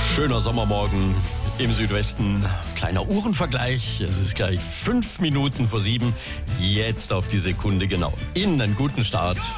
Schöner Sommermorgen im Südwesten. Kleiner Uhrenvergleich. Es ist gleich 5 Minuten vor 7. Jetzt auf die Sekunde genau. Ihnen einen guten Start